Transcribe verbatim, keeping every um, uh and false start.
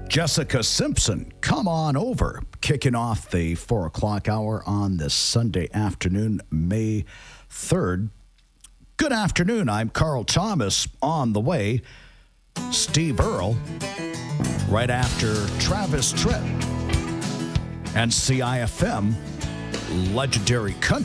Jessica Simpson, come on over. Kicking off the four o'clock hour on this Sunday afternoon, May third. Good afternoon. I'm Carl Thomas. On the way, Steve Earle, right after Travis Tritt and C I F M, legendary country.